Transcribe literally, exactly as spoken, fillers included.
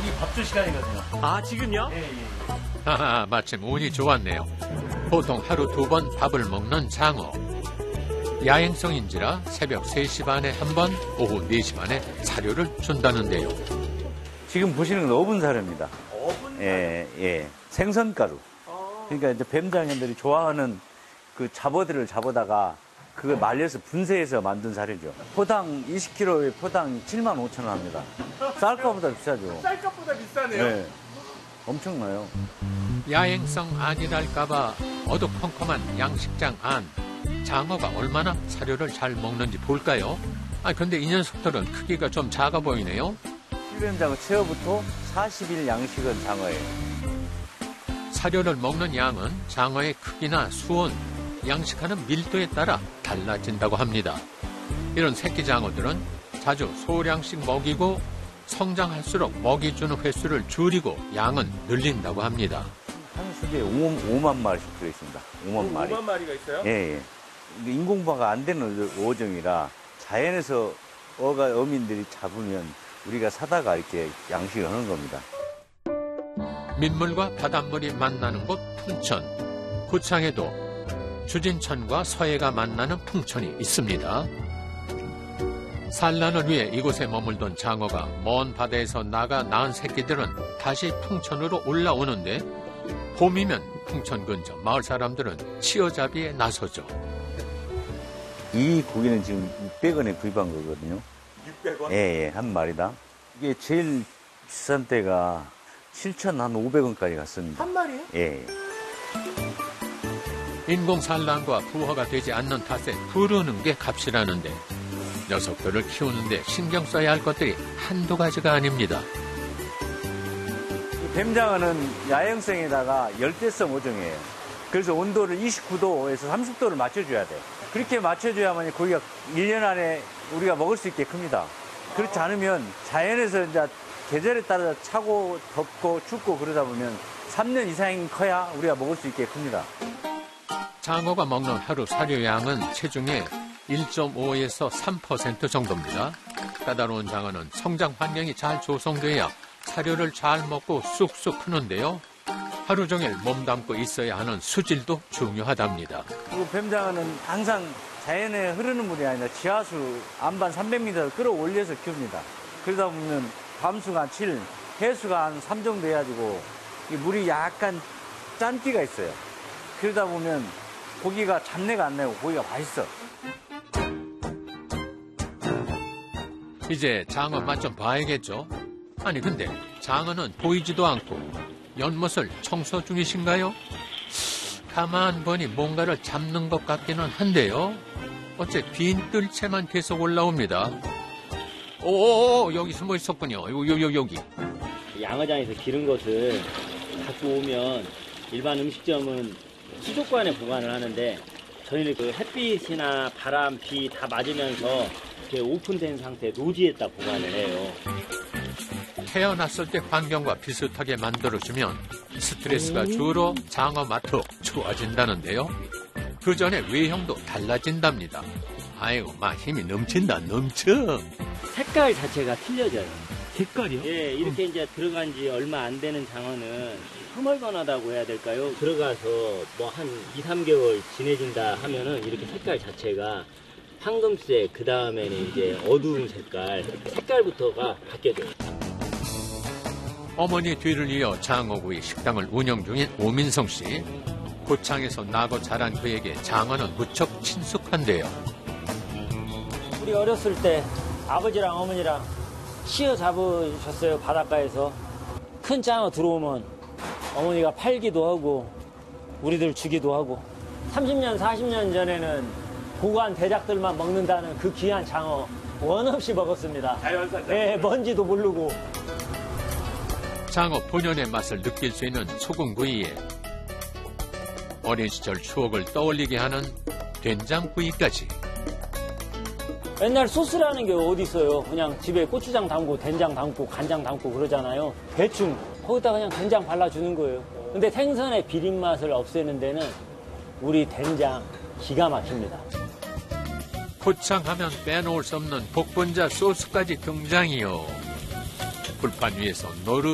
고기 밥줄 시간이거든요. 아, 지금요? 예, 예. 하하, 마침 운이 좋았네요. 보통 하루 두 번 밥을 먹는 장어. 야행성인지라 새벽 세 시 반에 한 번, 오후 네 시 반에 사료를 준다는데요. 지금 보시는 건 어분 사료입니다. 어분 사료? 예, 예. 생선가루. 어. 그러니까 이제 뱀장어들이 좋아하는 그 잡어들을 잡아다가 그걸 말려서 분쇄해서 만든 사료죠. 포당 이십 킬로그램에 포당 칠만 오천 원 합니다. 쌀값보다 비싸죠. 쌀값보다 비싸네요. 네. 엄청나요. 야행성 아니랄까봐 어두컴컴한 양식장 안. 장어가 얼마나 사료를 잘 먹는지 볼까요? 아, 근데 이 녀석들은 크기가 좀 작아 보이네요. 뱀장어 체어부터 사십 일 양식은 장어예요. 사료를 먹는 양은 장어의 크기나 수온, 양식하는 밀도에 따라 달라진다고 합니다. 이런 새끼 장어들은 자주 소량씩 먹이고 성장할수록 먹이 주는 횟수를 줄이고 양은 늘린다고 합니다. 한 수대에 오만 마리씩 들어있습니다. 오만 마리. 오만 마리가 있어요? 예, 예. 인공부화가 안 되는 어종이라 자연에서 어가 어민들이 잡으면 우리가 사다가 이렇게 양식을 하는 겁니다. 민물과 바닷물이 만나는 곳 풍천. 고창에도 주진천과 서해가 만나는 풍천이 있습니다. 산란을 위해 이곳에 머물던 장어가 먼 바다에서 나가 낳은 새끼들은 다시 풍천으로 올라오는데 봄이면 풍천 근처 마을 사람들은 치어잡이에 나서죠. 이 고기는 지금 육백 원에 구입한 거거든요. 육백 원? 예, 예, 한 마리당. 이게 제일 비싼 때가 칠천오백 원까지 갔습니다. 한 마리에? 예. 인공 산란과 부화가 되지 않는 탓에 부르는 게 값이라는데 녀석들을 키우는데 신경 써야 할 것들이 한두 가지가 아닙니다. 이 뱀장어는 야행성에다가 열대성 어종이에요. 그래서 온도를 이십구 도에서 삼십 도를 맞춰줘야 돼. 그렇게 맞춰줘야만 고기가 일 년 안에 우리가 먹을 수 있게 큽니다. 그렇지 않으면 자연에서 이제 계절에 따라 차고 덥고 춥고 그러다 보면 삼 년 이상이 커야 우리가 먹을 수 있게 큽니다. 장어가 먹는 하루 사료량은 체중의 일 점 오에서 삼 퍼센트 정도입니다. 까다로운 장어는 성장 환경이 잘 조성돼야 사료를 잘 먹고 쑥쑥 크는데요. 하루 종일 몸담고 있어야 하는 수질도 중요하답니다. 그리고 뱀장어는 항상 자연에 흐르는 물이 아니라 지하수 안반 삼백 미터를 끌어올려서 키웁니다. 그러다 보면 밤수가 한 칠, 해수가 한 삼 정도 해가지고 이 물이 약간 짠기가 있어요. 그러다 보면 고기가 잡내가 안 나고 고기가 맛있어. 이제 장어 맛 좀 봐야겠죠? 아니 근데 장어는 보이지도 않고 연못을 청소 중이신가요? 가만 보니 뭔가를 잡는 것 같기는 한데요. 어째 빈 뜰채만 계속 올라옵니다. 오, 여기 숨어 있었군요. 요, 요, 요, 여기. 양어장에서 기른 것을 갖고 오면 일반 음식점은 수족관에 보관을 하는데 저희는 그 햇빛이나 바람, 비 다 맞으면서 이렇게 오픈된 상태 노지에다 보관을 해요. 태어났을 때 환경과 비슷하게 만들어주면 스트레스가 줄어 장어 맛도 좋아진다는데요. 그 전에 외형도 달라진답니다. 아이고, 막 힘이 넘친다, 넘쳐. 색깔 자체가 틀려져요. 색깔이요? 예, 이렇게 음. 이제 들어간 지 얼마 안 되는 장어는 흐물건하다고 해야 될까요? 들어가서 뭐 한 이, 삼 개월 지내진다 하면은 이렇게 색깔 자체가 황금색, 그 다음에는 이제 어두운 색깔, 색깔부터가 바뀌어져요. 어머니 뒤를 이어 장어구이 식당을 운영 중인 오민성 씨. 고창에서 나고 자란 그에게 장어는 무척 친숙한데요. 우리 어렸을 때 아버지랑 어머니랑 치어 잡으셨어요, 바닷가에서. 큰 장어 들어오면 어머니가 팔기도 하고 우리들 주기도 하고. 삼십 년, 사십 년 전에는 고관 대작들만 먹는다는 그 귀한 장어 원 없이 먹었습니다. 자연산 장어. 네, 뭔지도 모르고. 장어 본연의 맛을 느낄 수 있는 소금구이에 어린 시절 추억을 떠올리게 하는 된장구이까지. 옛날 소스라는 게 어디 있어요. 그냥 집에 고추장 담고 된장 담고 간장 담고 그러잖아요. 대충 거기다 그냥 된장 발라주는 거예요. 근데 생선의 비린 맛을 없애는 데는 우리 된장 기가 막힙니다. 고창하면 빼놓을 수 없는 복분자 소스까지 등장이요. 불판 위에서 노릇